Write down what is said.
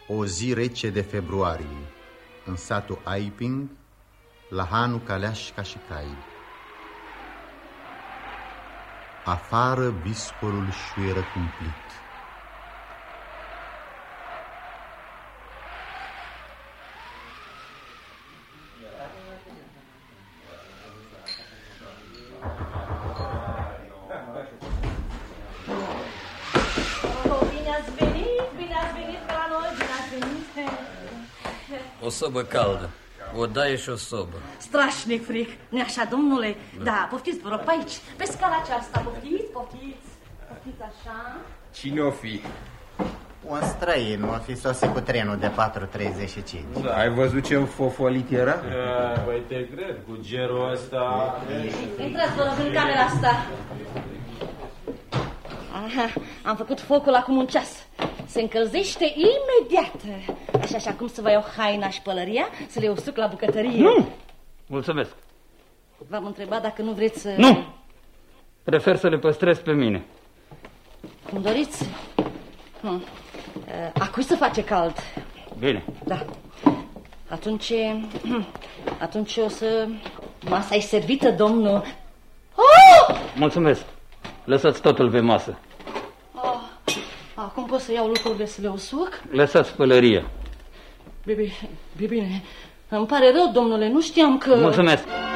O zi rece de februarie, în satul Aiping, la hanul Caleașca și Cai. Afară viscolul șuieră cumplit. O sobă caldă, o daie și o sobă. Strașnic fric, nu așa, domnule? Da, poftiți, vă rog, pe aici, pe scala aceasta, poftiți. Poftiți așa. Cine o fi? Un străin, o fi sosit cu trenul de 4:35. Da. Ai văzut ce înfofolit era? Păi te cred, cu gerul ăsta... Intrați, vă rog, în camera asta. Aha, am făcut focul acum un ceas. Se încălzește imediat. Așa cum să vă iau haina și pălăria, să le usuc la bucătărie. Nu! Mulțumesc. V-am întrebat dacă nu vreți să... Nu! Prefer să le păstrez pe mine. Cum doriți. Acum se face cald. Bine. Da. Atunci o să... Masa e servită, domnul. Oh! Mulțumesc. Lăsați totul pe masă. Acum pot să iau lucrurile să le usuc? Lăsați pălăria. Bine. Îmi pare rău, domnule, nu știam că... Mulțumesc.